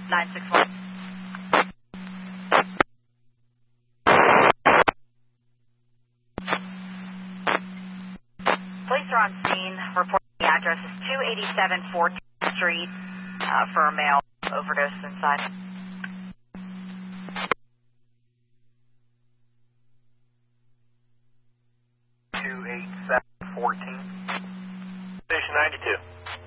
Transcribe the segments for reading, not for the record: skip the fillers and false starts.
961. Police are on scene. Reporting the address is 287 14th Street for a male overdose inside. 28714. Station 92.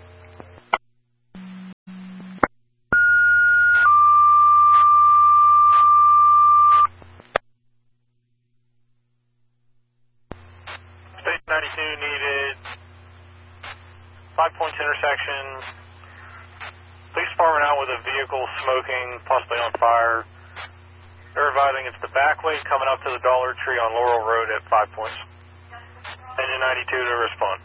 Station 92 needed 5 points intersection. Police department out with a vehicle smoking, possibly on fire. They're advising it's the back way coming up to the Dollar Tree on Laurel Road at 5 points. Engine 92 to respond.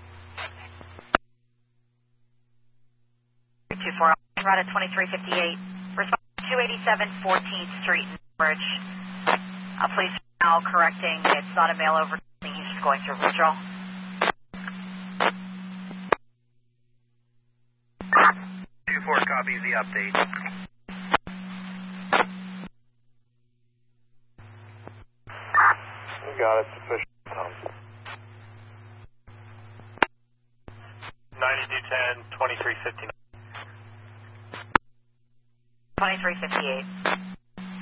24 right at 2358. Respond 287 14th Street in Bridge. Police now correcting. It's not a male overdose. He's just going through withdrawal. 24 copies the update. We got it. Sufficient. 9210 2359. 2358.